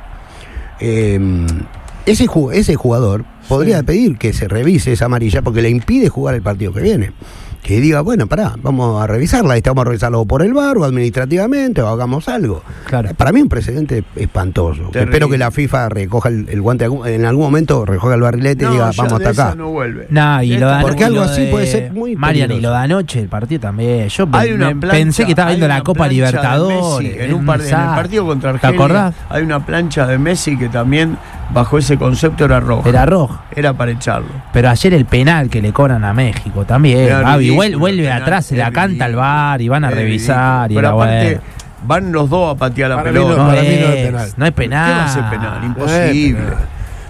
Eh, ese, ju- ese jugador podría pedir que se revise esa amarilla porque le impide jugar el partido que viene. Que diga, bueno, pará, vamos a revisarla, este, vamos a revisarlo por el V A R o administrativamente o hagamos algo. Claro. Para mí un precedente espantoso. Terrible. Espero que la FIFA recoja el, el guante, en algún momento recoja el barrilete No, y diga, ya vamos de hasta esa acá. no vuelve. Nah, y lo de Porque y algo lo así de- puede ser muy Marian, y peligroso. lo de anoche, el partido también. Yo Hay me- una me plancha, pensé que estaba hay viendo la una Copa plancha de Libertadores. Messi, en, es un un par- en el desastre. partido contra ¿Te Argelia acordás? hay una plancha de Messi que también bajo ese concepto era roja. Era roja. Era para echarlo. Pero ayer el penal que le cobran a México también. Era Gaby, ridículo, vuelve, vuelve el penal, atrás, se la es canta al ridículo. bar y van a Es revisar. ridículo. Y Pero era aparte, bueno. van los dos a patear la Para mí pelota. no, No, para mí no es es, penal. no es penal. ¿Qué va a ser penal? No es Imposible. penal.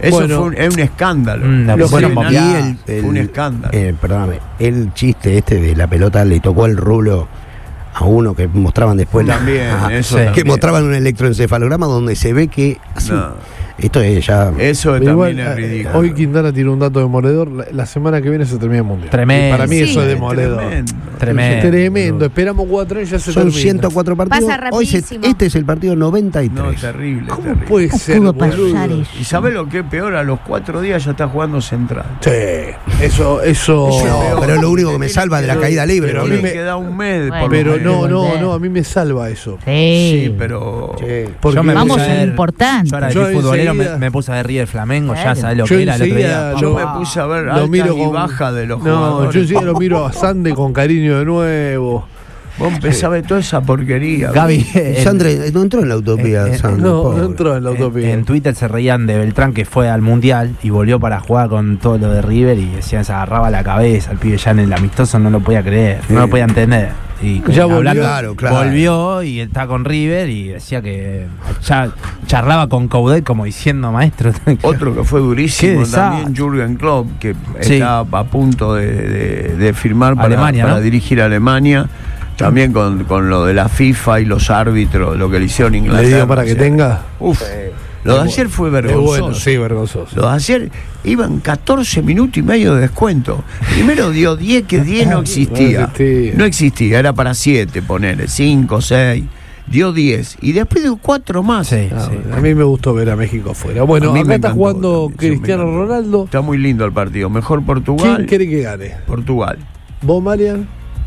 Eso Bueno. fue un, es un escándalo. Mm, la No pusieron fue bombeada. nada, Y el- fue el- un escándalo. Eh, perdóname, el chiste este de la pelota le tocó el rulo a uno que mostraban después. la- También, Ajá, eso sí. que también. mostraban un electroencefalograma donde se ve que hace- No. esto es ya Eso Pero también igual, es eh, ridículo. hoy Quintana tiene un dato demoledor. La, la semana que viene se termina el mundial. Tremendo. Y para mí Sí. eso es Es demoledor. tremendo. Tremendo. Tremendo. Esperamos cuatro años y ya se son termina. ciento cuatro partidos. Pasa Hoy se- rapidísimo. este es el partido noventa y No, tres. terrible. ¿Cómo terrible. puede ¿Cómo ser, pudo boludo? pasar eso? ¿Y sabés lo que es peor? A los cuatro días ya está jugando central. Sí, eso, eso. No, pero es lo único que me salva de la caída libre. pero a mí boludo. me- me queda un mes. Bueno, por lo Pero menos. no, no, volver. no, a mí me salva eso. Sí. Sí, pero. Sí. Porque Yo me Vamos puse a lo ver- importante. Yo ahora que Yo fui futbolero enseguida- me, me puse a ver River Flamengo, ya Claro. sabes lo Yo que era el otro enseguida día. Yo lo- me puse a ver lo altas miro y con- bajas de los No, jugadores. yo sí lo miro a Sande con cariño de nuevo. Vos empezás a ver toda esa porquería. Gaby, en- Sandre no entró en la utopía. Eh, eh, Sandre, No, pobre. no entró en la en, utopía. en Twitter se reían de Beltrán que fue al Mundial y volvió para jugar con todo lo de River y decían, se agarraba la cabeza, el pibe ya en el amistoso no lo podía creer, no lo podía entender. Y Ya volvió. hablando- Claro, claro. volvió y está con River y decía que ya charlaba con Coudet como diciendo, maestro. Otro que fue Qué durísimo desastre. también, Jürgen Klopp, que Sí. está a punto de, de- de firmar para, Alemania, para ¿no? dirigir a Alemania. También con, con lo de la FIFA y los árbitros, lo que le hicieron a Inglaterra. Le digo para que o sea, tenga. Uf, lo de ayer fue Es vergonzoso. bueno, sí, vergonzoso. Lo de ayer iban catorce minutos y medio de descuento. Primero dio diez, que diez no existía. No existía. No existía, era para siete, ponerle cinco, seis. Dio diez. Y después dio cuatro más. Sí, Ah, sí. A mí me gustó ver a México afuera. Bueno, A mí acá me está encantó jugando también, sí, me Cristiano encantó. Ronaldo. Está muy lindo el partido. Mejor Portugal. ¿Quién quiere que gane? Portugal. ¿Vos, Marian?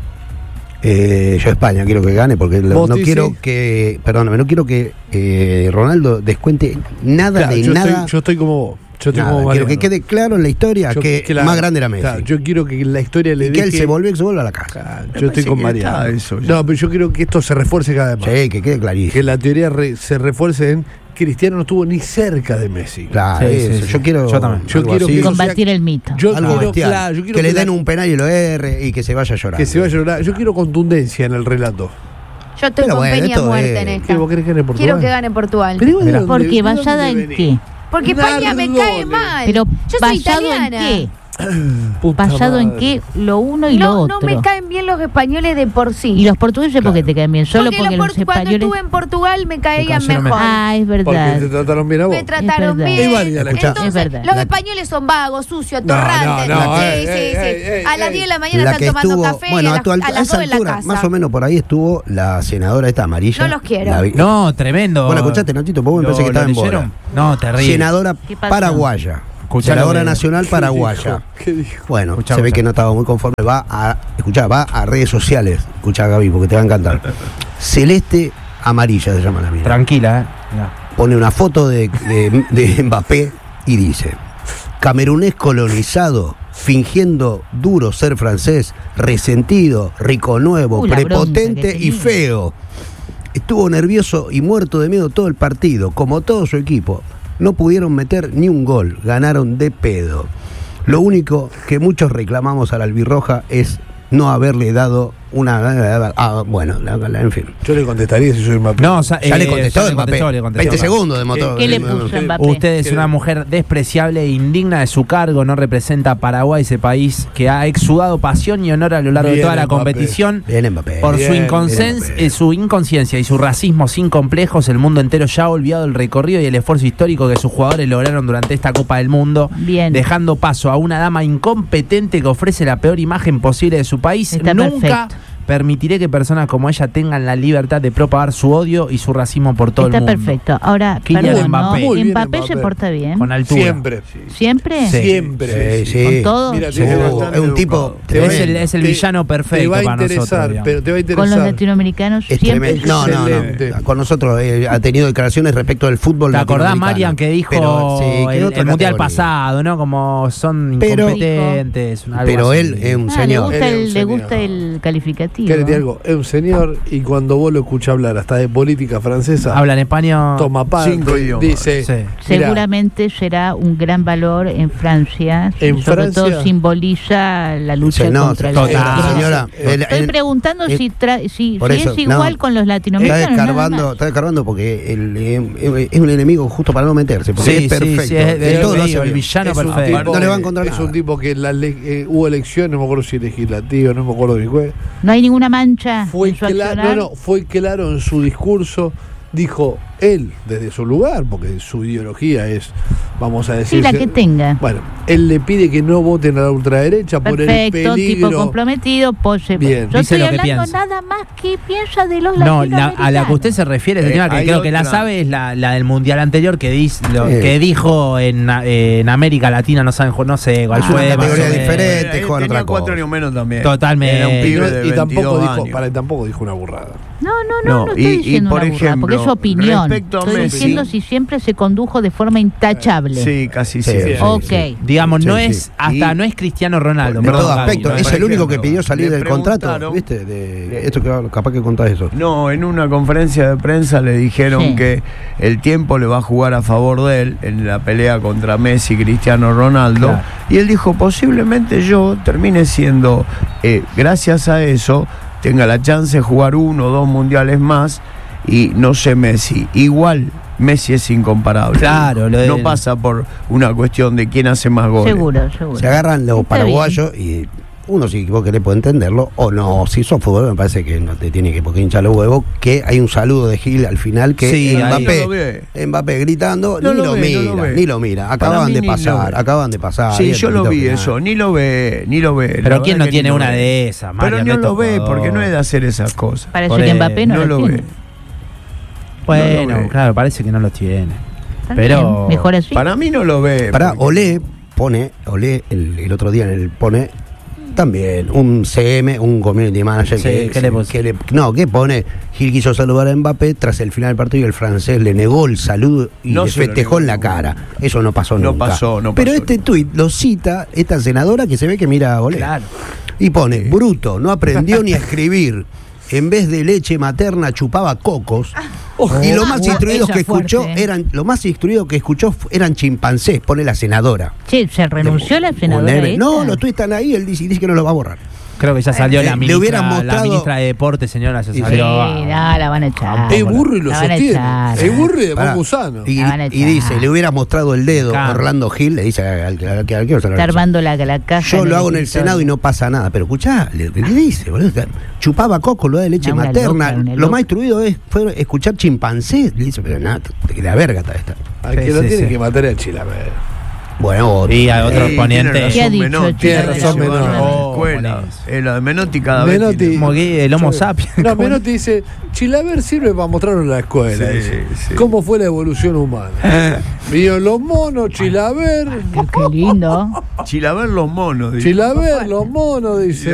Eh, yo España quiero que gane porque lo- ¿Vos, no Tizi? quiero que, perdóname, no quiero que eh, Ronaldo descuente nada Claro, de yo, nada. estoy, yo estoy como vos. Yo estoy nada. como Quiero Mariano. que quede claro en la historia Yo- que la- más grande era Messi. Claro, yo quiero que la historia le y que él deje- se vuelva, que se vuelva a la casa. Claro, Me yo estoy parece con que Mariano. está eso ya. No, pero yo quiero que esto se refuerce cada vez más. Sí, que quede clarísimo. Que la teoría re- se refuerce en Cristiano no estuvo ni cerca de Messi. Claro, Sí, eso. sí, sí. Yo quiero. Yo también. Yo algo quiero así. que eso Combatir el mito. Yo Algo quiero, bestial. claro, yo quiero que le la- den un penal y lo erre y que se vaya a llorar. que se vaya a llorar. Yo quiero contundencia en el relato. Yo estoy Pero con bueno, Peña esto muerte es- en ¿Qué esta. vos querés que gane Portugal? Quiero que gane Portugal. Pero igual, ¿de Mirá. dónde- Porque de basada dónde en venís? qué. Porque España me cae Nardone. mal. Pero yo soy basado italiana. en qué. Puta Basado en madre. qué lo uno y lo No, otro. no me caen bien los españoles de por sí. Y los portugueses porque te caen bien, solo porque porque, los los por- cuando españoles. estuve en Portugal me caían conocieron mejor. Ah, es Porque verdad. te trataron bien a vos. Me trataron verdad. bien. Es válida la escuchá. Entonces, Es verdad. los La- españoles son vagos, sucios, No, atorrantes. no, no, sí, ey, sí, ey, sí. ey, ey, a las ey. diez de la mañana La están que tomando estuvo, café bueno, y a, a, tu las- alta- a a las esa dos en la altura, casa. más o menos por ahí estuvo la senadora esta amarilla. No los quiero. La vi- No, tremendo. Bueno, escuchaste, Nachito, porque vos me ¿Lo- pensé que lo estaba en leyeron? bola. No, terrible. Senadora ¿Qué pasó? paraguaya. Escuchá Senadora lo que- nacional paraguaya. ¿Qué dijo? Bueno, Escuchá, se ve escuchá. que no estaba muy conforme. Va a, escuchá, va a redes sociales. Escuchá, Gaby, porque te va a encantar. Celeste amarilla se llama la mina. Tranquila, eh. Mirá. Pone una foto de, de, de Mbappé y dice: camerunés colonizado, fingiendo duro ser francés, resentido, rico nuevo, Uh, la prepotente bronca que y tenía. feo. Estuvo nervioso y muerto de miedo todo el partido, como todo su equipo. No pudieron meter ni un gol, ganaron de pedo. Lo único que muchos reclamamos a la albirroja es no haberle dado una... Ah, bueno, la- la- en fin. Yo le contestaría si soy Mbappé. No, o sea, Ya le eh, contestó ya le Mbappé. contestó, le contestó. veinte segundos de motor. ¿Qué le de- puso ¿Qué- Mbappé? Usted es una mujer despreciable e indigna de su cargo, no representa a Paraguay, ese país que ha exudado pasión y honor a lo largo de Bien, toda la Mbappé. competición. Bien, Mbappé. Por Bien, su, bien, inconcen- Mbappé. eh, su inconsciencia y su racismo sin complejos, el mundo entero ya ha olvidado el recorrido y el esfuerzo histórico que sus jugadores lograron durante esta Copa del Mundo, Bien. dejando paso a una dama incompetente que ofrece la peor imagen posible de su país. Está Nunca perfecto. permitiré que personas como ella tengan la libertad de propagar su odio y su racismo por todo Está el mundo. perfecto. Ahora, Kylian perdón, ¿no? Mbappé. Muy bien, Mbappé se Mbappé. porta bien. Con altura. Siempre. ¿Siempre? Sí. Siempre. Sí, sí. ¿Con todo? Mira, Sí, te- es bastante un tipo educado. Te va- Es el, es el te- villano Te perfecto va a para interesar, nosotros. digamos. pero te va a Con interesar. los latinoamericanos Es siempre. tremendo. No, no, Excelente. no. Con nosotros eh, ha tenido declaraciones respecto del fútbol. ¿Te acordás, latinoamericano? Marian, que dijo Pero, sí, que el, otra el mundial categoría. pasado, ¿no? Como son Pero- incompetentes. algo Pero así. él es un Ah, le señor. gusta, Él es el, un le señor. gusta el calificativo. positivo. ¿Qué le digo algo? Es un señor y cuando vos lo escuchás hablar hasta de política francesa, Habla en español. toma parte, Cinco idiomas. dice, Sí. mirá, Seguramente será un gran valor en Francia. En sobre Francia- todo simboliza la lucha Sí, no, contra el total. terrorismo. señora, el- Estoy el- preguntando el- si, tra- si, por si eso, es igual no. con los Está latinoamericanos. nada descarbando, más. está descarbando porque el, eh, es un enemigo justo para no meterse, porque Sí, es sí, perfecto. sí, es- En es todo lo hace el bien. villano es un perfecto. tipo No le va a que- encontrar es nada. un tipo que la le- eh, hubo elecciones, no me acuerdo si legislativo, no me acuerdo ni cuál. No hay ninguna mancha Fue en su claro, accionar. no, no, fue claro en su discurso, dijo él desde su lugar, porque su ideología es, vamos a decir, Sí, la que tenga. bueno, él le pide que no voten a la ultraderecha por el Perfecto, peligro. tipo comprometido, pose. Bien. Yo Dice estoy lo que hablando piensa. nada más que piensa de los No, la- latinoamericanos. a la que usted se refiere, señora, Eh, que hay creo que la otra. sabe, es la, la del mundial anterior que, dice, lo, Sí. que dijo en, en América Latina, no saben, no sé cuál Ah, fue. una más o categoría menos. diferente. Eh, juegan tenía otra cuatro cosa. años menos también. Totalmente. Era un Y, pibe no- de y tampoco veintidós dijo, años. para, tampoco dijo una burrada. No, no, no, no, No, estoy y- y diciendo por una burrada, porque es ejemplo, opinión. respecto a Estoy Messi- diciendo si siempre se condujo de forma intachable. Sí, casi Sí, siempre. sí, Ok. sí. Digamos, Sí, no sí. es, hasta Y- no es Cristiano Ronaldo. En perdón, todo Gaby, aspecto, ¿no? es por el único que ejemplo, pidió salir le del contrato, preguntaron- ¿viste? De, esto que capaz que contás eso. No, en una conferencia de prensa le dijeron Sí. que el tiempo le va a jugar a favor de él en la pelea contra Messi y Cristiano Ronaldo. Claro. Y él dijo, posiblemente yo termine siendo, eh, gracias a eso, tenga la chance de jugar uno o dos mundiales más y no sé Messi. Igual Messi es incomparable. Claro, lo de- no pasa por una cuestión de quién hace más goles. Seguro, seguro. Se agarran los Está paraguayos y uno, si vos querés, puede entenderlo, o no. Si sos fútbol, me parece que no te tiene que porque hinchar los huevos. Que hay un saludo de Gil al final que Sí, ahí. Mbappé, No lo ve. Mbappé gritando, No ni lo lo, ve, mira, no lo ve. ni lo mira. Para Acaban mí de ni lo pasar, ve. acaban de pasar. Sí, ahí el yo lo poquito vi final. eso, ni lo ve, ni lo ve. La Pero verdad ¿quién no que tiene ni lo una ve. de esas, Pero Mario? no Me lo tocó. ve, porque no es de hacer esas cosas. Parece Por que eso, Mbappé no, no lo lo tiene. ve. Bueno, No lo ve. claro, parece que no los tiene. Está Pero- bien, mejor así. Para mí no lo ve. Pará, porque- Olé pone, Olé el, el otro día en el pone también un C M, un community manager Sí, que, ¿qué le puso? que le- no, que pone Gil quiso saludar a Mbappé tras el final del partido y el francés le negó el saludo y No le se lo festejó negó, en la no. cara. Eso no pasó No nunca. pasó, no Pero pasó. este tuit lo cita esta senadora que se ve que mira a Olé. Claro. Y pone, bruto, no aprendió ni a escribir. En vez de leche materna chupaba cocos. Y lo más Ah, instruidos ella que escuchó fuerte. eran, lo más instruido que escuchó fu- eran chimpancés, pone la senadora. Che, ¿se renunció la Un senadora neve. esta? No, los tuits están ahí, él dice, dice que no lo va a borrar. Creo que ya salió Eh, la le ministra, hubieran la mostrado- ministra de Deportes, señora, ya Sí, salió. Sí, no, la van a echar. Es burro y lo La van a sostiene. echar. Es burro y de Pará. gusano. Y, La van a y echar. dice, le hubiera mostrado el dedo Claro. a Orlando Gil, le dice al al- al- al- al- al- Está armando la, la caja. Yo lo hago en el escritorio. Senado y no pasa nada. Pero escuchá, le, le dice, boludo, chupaba coco, lo de leche No, una materna. loca, una lo loca. más instruido es, fue escuchar chimpancés. Le dice, pero nada, te- la verga está esta. Al que Sí, lo sí, tiene sí. que matar es a Chilaver. Bueno, otro. Y a otro Eh, exponente. tiene ¿Qué ha razón dicho Menotti. Tiene Tiene razón razón Menotti. escuela. Eh, lo de Menotti cada vez Menotti- tiene- Como que el Homo sapiens. No, Menotti dice, Chilaver sirve para mostrarlo en la escuela. Sí, dice. sí. ¿Cómo fue la evolución humana? Vieron los monos, Chilaver, Qué, qué lindo. Chilaver los monos. dice. Chilaver, los monos, dice.